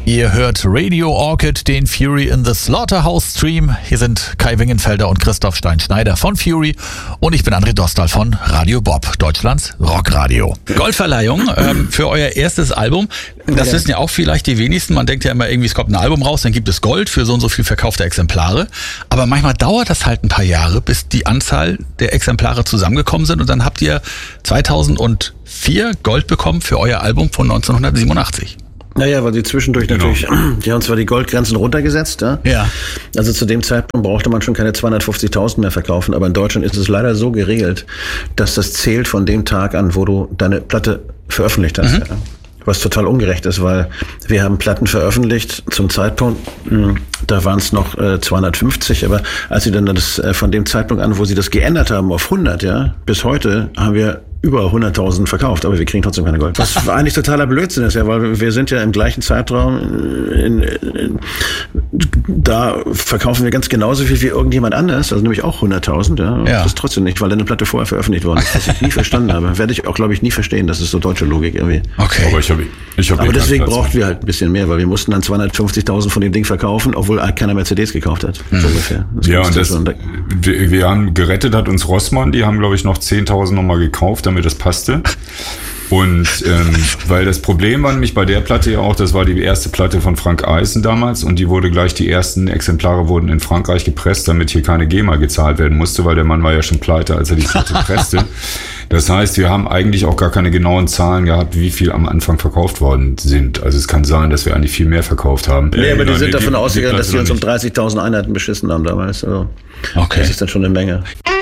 Ihr hört Radio Orchid, den Fury in the Slaughterhouse Stream. Hier sind Kai Wingenfelder und Christoph Stein-Schneider von Fury und ich bin André Dostal von Radio Bob, Deutschlands Rockradio. Goldverleihung für euer erstes Album. Das wissen ja auch vielleicht die wenigsten. Man denkt ja immer irgendwie, es kommt ein Album raus, dann gibt es Gold für so und so viel verkaufte Exemplare. Aber manchmal dauert das halt ein paar Jahre, bis die Anzahl der Exemplare zusammengekommen sind und dann habt ihr 2004 Gold bekommen für euer Album von 1987. Naja, weil sie zwischendurch natürlich, die haben zwar die Goldgrenzen runtergesetzt, ja. Also zu dem Zeitpunkt brauchte man schon keine 250.000 mehr verkaufen, aber in Deutschland ist es leider so geregelt, dass das zählt von dem Tag an, wo du deine Platte veröffentlicht hast. Ja. Was total ungerecht ist, weil wir haben Platten veröffentlicht zum Zeitpunkt, da waren es noch 250, aber als sie dann das von dem Zeitpunkt an, wo sie das geändert haben auf 100, ja, bis heute haben wir über 100.000 verkauft, aber wir kriegen trotzdem keine Gold. Was eigentlich totaler Blödsinn ist, ja, weil wir sind ja im gleichen Zeitraum, da verkaufen wir ganz genauso viel wie irgendjemand anders, also nämlich auch 100.000, ja. Das ist trotzdem nicht, weil eine Platte vorher veröffentlicht worden ist, was ich nie verstanden habe. Werde ich auch, glaube ich, nie verstehen, das ist so deutsche Logik irgendwie. Okay. Aber deswegen brauchten wir halt ein bisschen mehr, weil wir mussten dann 250.000 von dem Ding verkaufen, obwohl keiner Mercedes gekauft hat, so ungefähr. Wir haben gerettet, hat uns Rossmann, die haben, glaube ich, noch 10.000 nochmal gekauft, damit das passte. Und weil das Problem war nämlich bei der Platte ja auch, das war die erste Platte von Frank Eisen damals und die wurde gleich, die ersten Exemplare wurden in Frankreich gepresst, damit hier keine GEMA gezahlt werden musste, weil der Mann war ja schon pleite, als er die Platte presste. Das heißt, wir haben eigentlich auch gar keine genauen Zahlen gehabt, wie viel am Anfang verkauft worden sind. Also es kann sein, dass wir eigentlich viel mehr verkauft haben. Nee, aber die sind davon ausgegangen, dass die uns um 30.000 Einheiten beschissen haben damals. Also, das ist dann schon eine Menge.